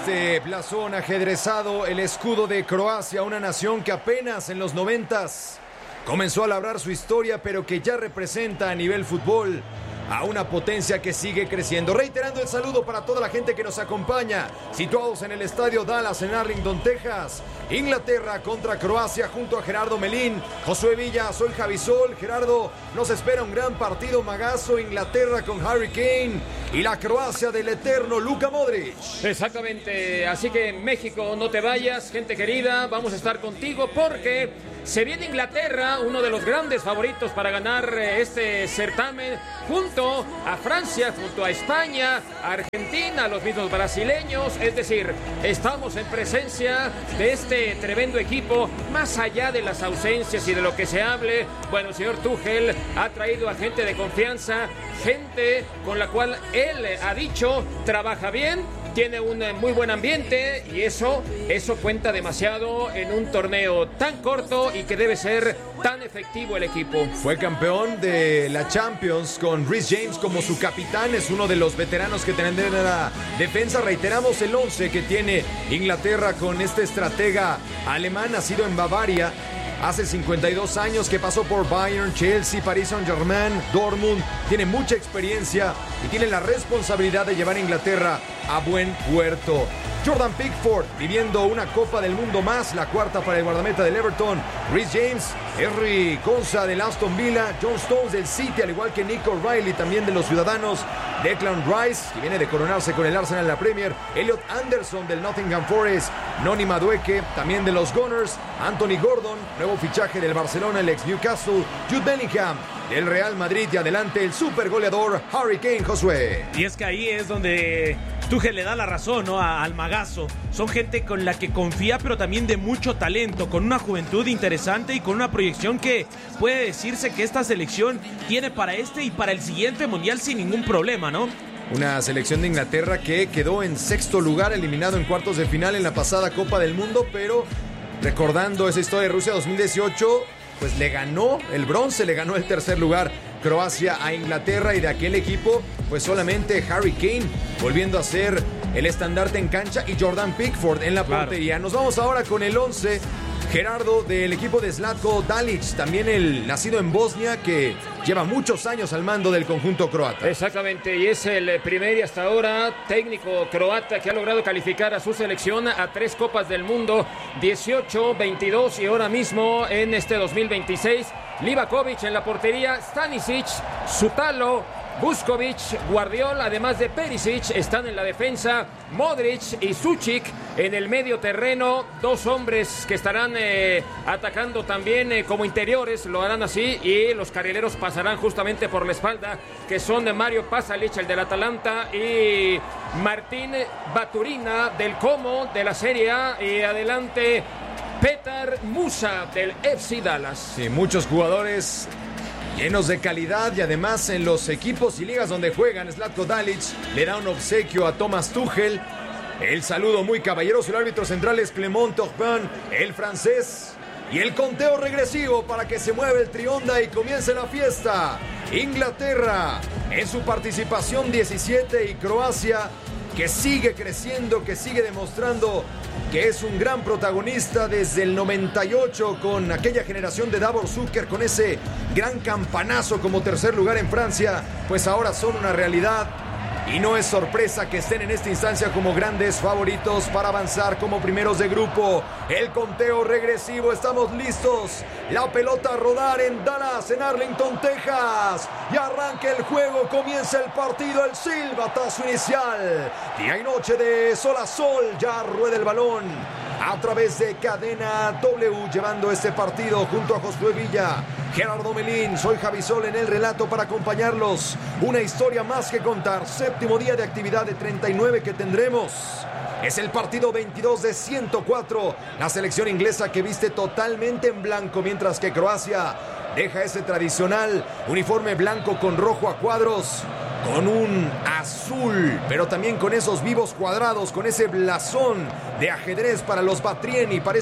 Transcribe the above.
este blasón ajedrezado, el escudo de Croacia, una nación que apenas en los 90s comenzó a labrar su historia, pero que ya representa a nivel fútbol a una potencia que sigue creciendo. Reiterando el saludo para toda la gente que nos acompaña, situados en el estadio Dallas en Arlington, Texas. Inglaterra contra Croacia junto a Gerardo Melín, Josué Villa, soy Javisol. Gerardo, nos espera un gran partido, magazo. Inglaterra con Harry Kane y la Croacia del eterno Luka Modric. Exactamente, así que México, no te vayas, gente querida, vamos a estar contigo porque se viene Inglaterra, uno de los grandes favoritos para ganar este certamen, junto a Francia, junto a España, a Argentina, a los mismos brasileños. Es decir, estamos en presencia de este tremendo equipo, más allá de las ausencias y de lo que se hable. Bueno, el señor Tuchel ha traído a gente de confianza, gente con la cual él ha dicho trabaja bien, tiene un muy buen ambiente y eso cuenta demasiado en un torneo tan corto y que debe ser tan efectivo el equipo. Fue campeón de la Champions con Reece James como su capitán, es uno de los veteranos que tienen en la defensa. Reiteramos el 11 que tiene Inglaterra con este estratega alemán, nacido en Bavaria hace 52 años, que pasó por Bayern, Chelsea, Paris Saint-Germain, Dortmund. Tiene mucha experiencia y tiene la responsabilidad de llevar a Inglaterra a buen puerto. Jordan Pickford viviendo una Copa del Mundo más, la cuarta para el guardameta del Everton. Reece James, Henry Konsa del Aston Villa, John Stones del City, al igual que Nico Riley también de los Ciudadanos. Declan Rice, que viene de coronarse con el Arsenal en la Premier. Elliot Anderson del Nottingham Forest. Noni Madueke, también de los Gunners. Anthony Gordon, nuevo fichaje del Barcelona, el ex Newcastle. Jude Bellingham del Real Madrid, y adelante el super goleador Harry Kane. Josué. Y es que ahí es donde Tuchel le da la razón, ¿no? Al magazo. Son gente con la que confía, pero también de mucho talento, con una juventud interesante y con una proyección que puede decirse que esta selección tiene para este y para el siguiente mundial sin ningún problema, ¿no? Una selección de Inglaterra que quedó en sexto lugar, eliminado en cuartos de final en la pasada Copa del Mundo, pero recordando esa historia de Rusia 2018, pues le ganó el bronce, le ganó el tercer lugar Croacia a Inglaterra, y de aquel equipo pues solamente Harry Kane volviendo a ser el estandarte en cancha y Jordan Pickford en la portería. Nos vamos ahora con el 11, Gerardo, del equipo de Zlatko Dalic, también el nacido en Bosnia, que lleva muchos años al mando del conjunto croata. Exactamente, y es el primer y hasta ahora técnico croata que ha logrado calificar a su selección a 3 Copas del Mundo, 18, 22 y ahora mismo en este 2026. Livakovic en la portería, Stanisic, Sutalo, Vuskovic, Guardiola, además de Perisic, están en la defensa, Modric y Suchik en el medio terreno, 2 hombres que estarán atacando también como interiores, lo harán así, y los carrileros pasarán justamente por la espalda, que son de Mario Pasalic, el del Atalanta, y Martín Baturina del Como de la Serie A, y adelante Petar Musa del FC Dallas. Sí, muchos jugadores llenos de calidad, y además en los equipos y ligas donde juegan, Zlatko Dalic le da un obsequio a Thomas Tuchel. El saludo muy caballeroso. El árbitro central es Clément Turpin, el francés. Y el conteo regresivo para que se mueva el trionda y comience la fiesta. Inglaterra en su participación 17 y Croacia, que sigue creciendo, que sigue demostrando que es un gran protagonista desde el 98 con aquella generación de Davor Suker, con ese gran campanazo como tercer lugar en Francia, pues ahora son una realidad. Y no es sorpresa que estén en esta instancia como grandes favoritos para avanzar como primeros de grupo. El conteo regresivo, estamos listos. La pelota a rodar en Dallas, en Arlington, Texas. Y arranca el juego, comienza el partido, el silbatazo inicial. Día y noche de sol a sol, ya rueda el balón a través de Cadena W, llevando este partido junto a Josué Villa, Gerardo Melín. Soy Javisol en el relato para acompañarlos. Una historia más que contar. Séptimo día de actividad de 39 que tendremos. Es el partido 22 de 104. La selección inglesa que viste totalmente en blanco, mientras que Croacia deja ese tradicional uniforme blanco con rojo a cuadros, con un azul, pero también con esos vivos cuadrados, con ese blasón de ajedrez para los Batrieni. Parece